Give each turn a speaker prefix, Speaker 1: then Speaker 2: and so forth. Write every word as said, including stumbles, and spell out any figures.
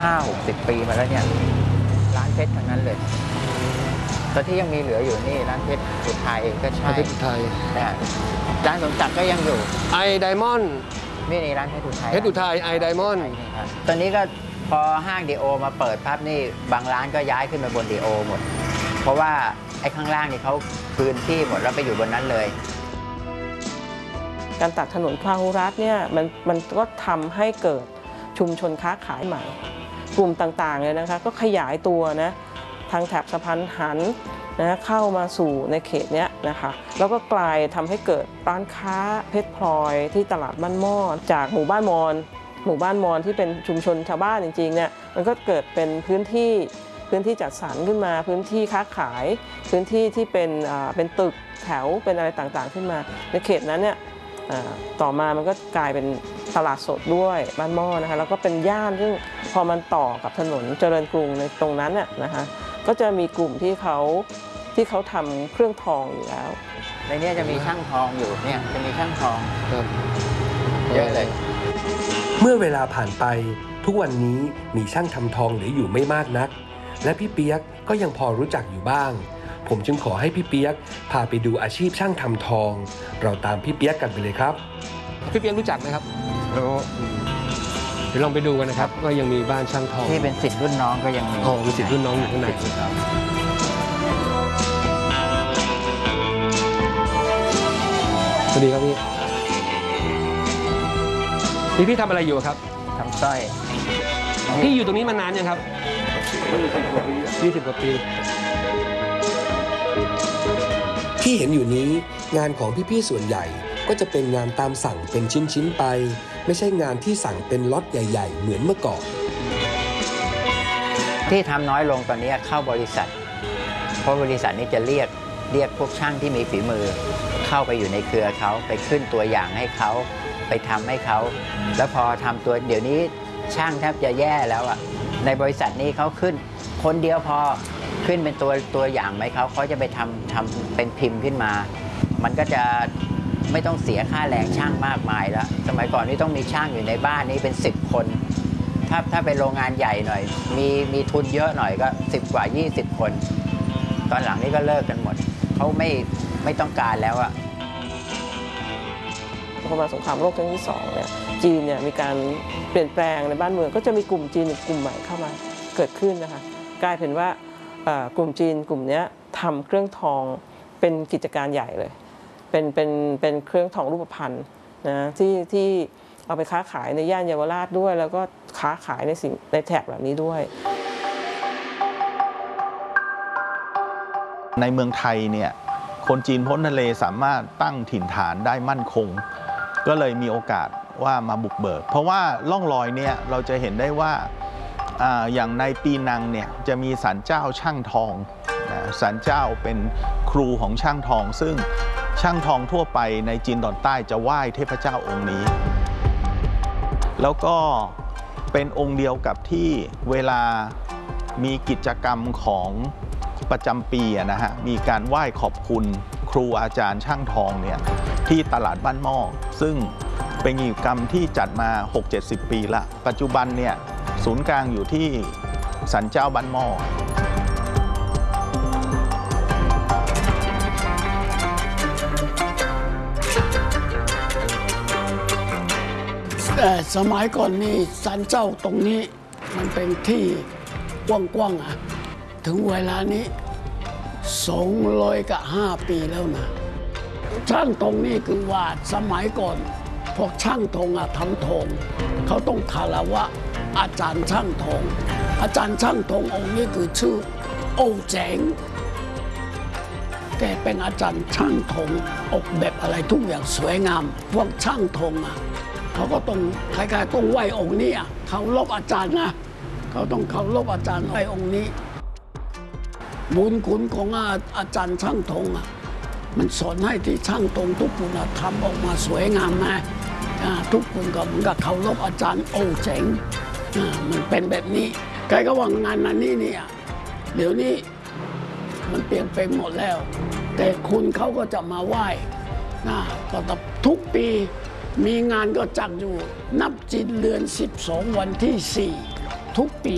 Speaker 1: ห้าหกสิบปีมาแล้วเนี่ยร้านเพชรทั้งนั้นเลยตอนที่ยังมีเหลืออยู่นี่ร้านเพชรอุทัยก็ใช่
Speaker 2: เพชรอุทัย
Speaker 1: นะร้านสมศักดิ์ก็ยังอยู่
Speaker 2: ไอไดมอนด์
Speaker 1: นี่นี่ร้านเพชรอุทัย
Speaker 2: เพชรอุทัยไอไดมอนด์
Speaker 1: ตอนนี้ก็พอห้างดีโอมาเปิดภาพนี่บางร้านก็ย้ายขึ้นมาบนดีโอหมดเพราะว่าไอ้ข้างล่างนี่เขาพื้นที่หมดแล้วไปอยู่บนนั้นเลย
Speaker 3: การตัดถนนพาหุรัตน์เนี่ยมันมันก็ทำให้เกิดชุมชนค้าขายใหม่กลุ่มต่างๆเลยนะคะก็ขยายตัวนะทางแถบสะพานหันนะเข้ามาสู่ในเขตนี้นะคะแล้วก็กลายทำให้เกิดร้านค้าเพชรพลอยที่ตลาดบ้านหม้อจากหมู่บ้านมอญหมู่บ้านมอญที่เป็นชุมชนชาวบ้านจริงๆเนี่ยมันก็เกิดเป็นพื้นที่พื้นที่จัดสรรขึ้นมาพื้นที่ค้าขายพื้นที่ที่เป็นเป็นตึกแถวเป็นอะไรต่างๆขึ้นมาในเขตนั้นเนี่ยต่อมามันก็กลายเป็นตลาดสดด้วยบ้านหม้อนะคะแล้วก็เป็นย่านซึ่งพอมันต่อกับถนนเจริญกรุงในตรงนั้นน่ะนะคะก็จะมีกลุ่มที่เขาที่เขาทำเครื่องทองอยู่แล้ว
Speaker 1: ในนี้จะมีช่างทองอยู่เนี่ยจะมีช่างทองเยอะเลย
Speaker 4: เมื่อเวลาผ่านไปทุกวันนี้มีช่างทำทองเหลืออยู่ไม่มากนักและพี่เปียกก็ยังพอรู้จักอยู่บ้างผมจึงขอให้พี่เปียกพาไปดูอาชีพช่างทำทองเราตามพี่เปียกกันไปเลยครับ
Speaker 2: พี่เปียกรู้จักไหมครับ
Speaker 1: รู้
Speaker 2: เดี๋ยวลองไปดูกันนะครับว่ายังมีบ้านช่างทอง
Speaker 1: ที่เป็นศิษย์รุ่นน้องก็ยังมี
Speaker 2: อ๋อมีศิษย์รุ่นน้องอยู่ข้างในสวัสดีครับพี่พี่พี่ทำอะไรอยู่ครับ
Speaker 1: ทำสร้อย
Speaker 2: พี่อยู่ตรงนี้มานานยังครับยี่สิบกว่าปี
Speaker 4: ที่เห็นอยู่นี้งานของพี่ๆส่วนใหญ่ก็จะเป็นงานตามสั่งเป็นชิ้นๆไปไม่ใช่งานที่สั่งเป็นล็อตใหญ่ๆเหมือนเมื่อก่อน
Speaker 1: ที่ทำน้อยลงตอนนี้เข้าบริษัทเพราะบริษัทนี้จะเรียกเรียกพวกช่างที่มีฝีมือเข้าไปอยู่ในเครือเขาไปขึ้นตัวอย่างให้เขาไปทำให้เขาแล้วพอทำตัวเดี๋ยวนี้ช่างแทบจะแย่แล้วอ่ะในบริษัทนี้เขาขึ้นคนเดียวพอขึ้นเป็นตัวตัวอย่างไหมเขาเขาจะไปทำทำเป็นพิมพ์ขึ้นมามันก็จะไม่ต้องเสียค่าแรงช่างมากมายแล้วสมัยก่อนนี่ต้องมีช่างอยู่ในบ้านนี้เป็นสิบคนถ้าถ้าเป็นโรงงานใหญ่หน่อยมีมีทุนเยอะหน่อยก็สิบกว่ายี่สิบคนตอนหลังนี้ก็เลิกกันหมดเขาไม่ไม่ต้องการแล้วอะ
Speaker 3: พอมาสงครามโลกครั้งที่สองเนี่ยจีนเนี่ยมีการเปลี่ยนแปลงในบ้านเมืองก็จะมีกลุ่มจีนอีกกลุ่มใหม่เข้ามาเกิดขึ้นนะคะกลายเป็นว่ากลุ่มจีนกลุ่มนี้ทำเครื่องทองเป็นกิจการใหญ่เลยเป็นเป็นเป็นเครื่องทองรูปพรรณนะที่ที่เอาไปค้าขายในย่านเยาวราชด้วยแล้วก็ค้าขายในสิ่งในแถบแบบนี้ด้วย
Speaker 5: ในเมืองไทยเนี่ยคนจีนพ้นทะเลสามารถตั้งถิ่นฐานได้มั่นคงก็เลยมีโอกาสว่ามาบุกเบิกเพราะว่าล่องรอยเนี่ยเราจะเห็นได้ว่าอย่างในปีนังเนี่ยจะมีศาลเจ้าช่างทองศาลเจ้าเป็นครูของช่างทองซึ่งช่างทองทั่วไปในจีนตอนใต้จะไหว้เทพเจ้าองค์นี้แล้วก็เป็นองค์เดียวกับที่เวลามีกิจกรรมของประจำปีนะฮะมีการไหว้ขอบคุณครูอาจารย์ช่างทองเนี่ยที่ตลาดบ้านหม้อซึ่งเป็นกิจกรรมที่จัดมา หกเจ็ดสิบ ปีละปัจจุบันเนี่ยศูนย์กลางอยู่ที่ศาลเจ้าบ้านหม้อ
Speaker 6: แต่สมัยก่อนนี่ศาลเจ้าตรงนี้มันเป็นที่กว้างๆอ่ะถึงเวลานี้สองร้อยกับห้าปีแล้วนะช่างทองนี่คือว่าสมัยก่อนพวกช่างทองอะทำทองเขาต้องคารวะอาจารย์ช่างทองอาจารย์ช่างทององค์นี้คือชื่อโอแจงแกเป็นอาจารย์ช่างทองออกแบบอะไรทุกอย่างสวยงามพวกช่างทองอะเขาก็ต้องใครๆต้องไหว้องค์นี้อะเขาลบอาจารย์นะเขาต้องเขาลบอาจารย์ไหว้องค์นี้บุญคุณของอาจารย์ช่างทองอ่ะมันสอนให้ที่ช่างทองทุกคนทำออกมาสวยงามนะทุกคนก็เหมือนกับเคารพอาจารย์โอ้เจ๋งมันเป็นแบบนี้ใครก็ว่างานนั้นนี่เนี่ยเดี๋ยวนี้มันเปลี่ยนไปหมดแล้วแต่คุณเขาก็จะมาไหว้นะก็ทุกปีมีงานก็จัดอยู่นับจีนเดือนสิบสองวันที่สี่ทุกปี